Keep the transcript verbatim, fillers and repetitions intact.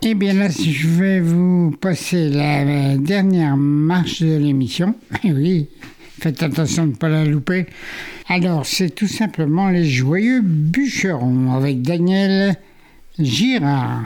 Eh bien là, je vais vous passer la dernière marche de l'émission. Oui, faites attention de ne pas la louper. Alors, c'est tout simplement Les Joyeux Bûcherons avec Daniel Girard.